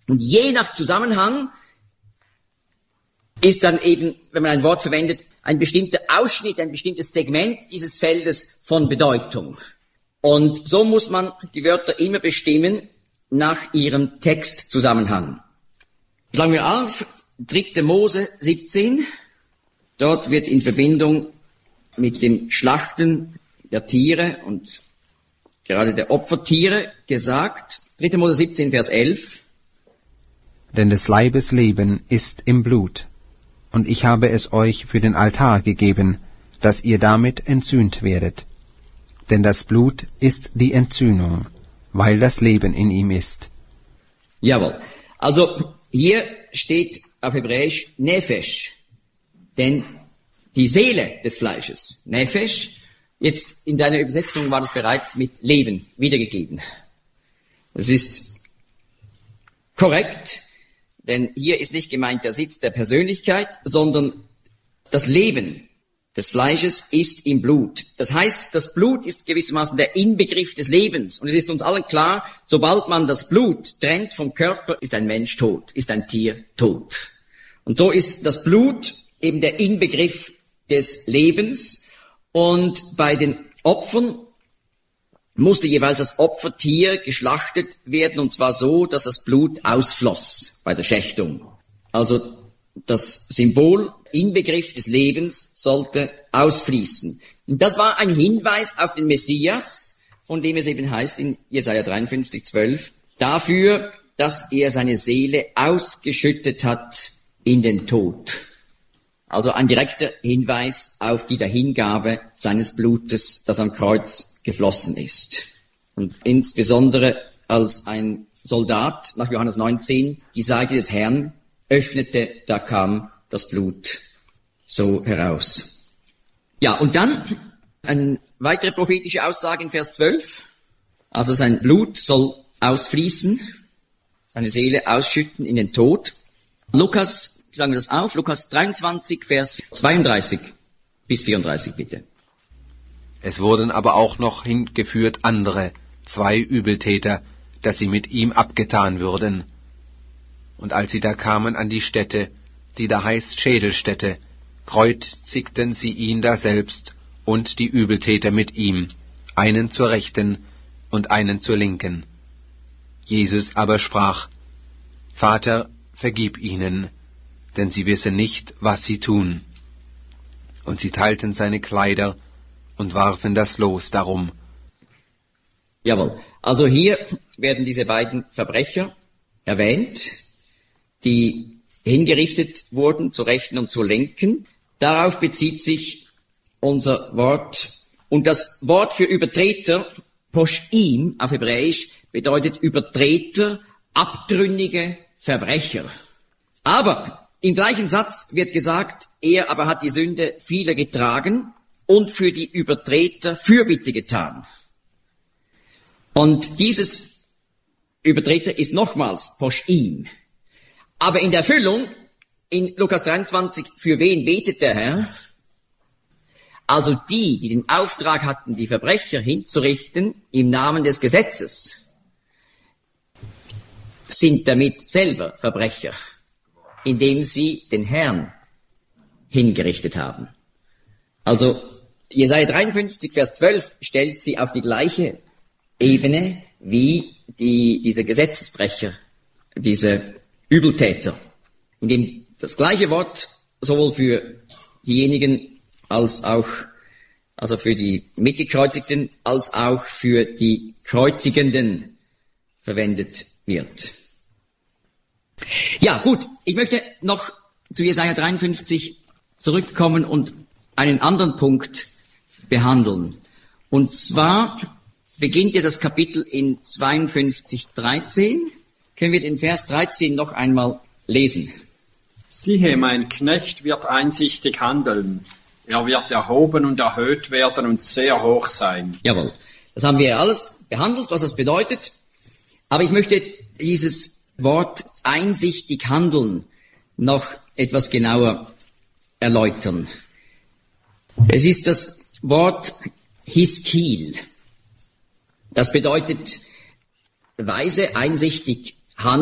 Und je nach Zusammenhang ist dann eben, wenn man ein Wort verwendet, ein bestimmter Ausschnitt, ein bestimmtes Segment dieses Feldes von Bedeutung. Und so muss man die Wörter immer bestimmen nach ihrem Textzusammenhang. Schlagen wir auf, 3. Mose 17. Dort wird in Verbindung mit dem Schlachten der Tiere und gerade der Opfertiere gesagt, 3. Mose 17, Vers 11. Denn des Leibes Leben ist im Blut, und ich habe es euch für den Altar gegeben, dass ihr damit entsühnt werdet. Denn das Blut ist die Entsühnung, weil das Leben in ihm ist. Jawohl. Also hier steht auf Hebräisch Nefesh, denn die Seele des Fleisches, Nefesh, jetzt in deiner Übersetzung war das bereits mit Leben wiedergegeben. Das ist korrekt, denn hier ist nicht gemeint der Sitz der Persönlichkeit, sondern das Leben des Fleisches ist im Blut. Das heißt, das Blut ist gewissermaßen der Inbegriff des Lebens. Und es ist uns allen klar, sobald man das Blut trennt vom Körper, ist ein Mensch tot, ist ein Tier tot. Und so ist das Blut eben der Inbegriff des Lebens. Und bei den Opfern musste jeweils das Opfertier geschlachtet werden, und zwar so, dass das Blut ausfloss bei der Schächtung. Also das Symbol, Inbegriff des Lebens sollte ausfließen. Und das war ein Hinweis auf den Messias, von dem es eben heißt in Jesaja 53, 12, dafür, dass er seine Seele ausgeschüttet hat in den Tod. Also ein direkter Hinweis auf die Dahingabe seines Blutes, das am Kreuz geflossen ist. Und insbesondere als ein Soldat nach Johannes 19 die Seite des Herrn öffnete, da kam das Blut so heraus. Ja, und dann eine weitere prophetische Aussage in Vers 12. Also sein Blut soll ausfließen, seine Seele ausschütten in den Tod. Lukas, schlagen wir das auf, Lukas 23, Vers 32 bis 34 bitte. Es wurden aber auch noch hingeführt andere, 2 Übeltäter, dass sie mit ihm abgetan würden. Und als sie da kamen an die Stätte, die da heißt Schädelstätte, kreuzigten sie ihn daselbst und die Übeltäter mit ihm, einen zur Rechten und einen zur Linken. Jesus aber sprach, Vater, vergib ihnen, denn sie wissen nicht, was sie tun. Und sie teilten seine Kleider und warfen das Los darum. Jawohl, also hier werden diese beiden Verbrecher erwähnt, die hingerichtet wurden, zur Rechten und zur Linken. Darauf bezieht sich unser Wort. Und das Wort für Übertreter, Poschim auf Hebräisch, bedeutet Übertreter, abtrünnige Verbrecher. Aber im gleichen Satz wird gesagt, er aber hat die Sünde vieler getragen und für die Übertreter Fürbitte getan. Und dieses Übertreter ist nochmals Poschim. Aber in der Erfüllung, in Lukas 23, für wen betet der Herr? Also die den Auftrag hatten, die Verbrecher hinzurichten im Namen des Gesetzes, sind damit selber Verbrecher, indem sie den Herrn hingerichtet haben. Also Jesaja 53, Vers 12 stellt sie auf die gleiche Ebene wie diese Gesetzesbrecher, diese Übeltäter, indem das gleiche Wort sowohl für diejenigen als auch, also für die Mitgekreuzigten, als auch für die Kreuzigenden verwendet wird. Ja, gut, ich möchte noch zu Jesaja 53 zurückkommen und einen anderen Punkt behandeln. Und zwar beginnt ja das Kapitel in 52,13. Können wir den Vers 13 noch einmal lesen? Siehe, mein Knecht wird einsichtig handeln. Er wird erhoben und erhöht werden und sehr hoch sein. Jawohl, das haben wir ja alles behandelt, was das bedeutet. Aber ich möchte dieses Wort einsichtig handeln noch etwas genauer erläutern. Es ist das Wort Hiskil. Das bedeutet weise, einsichtig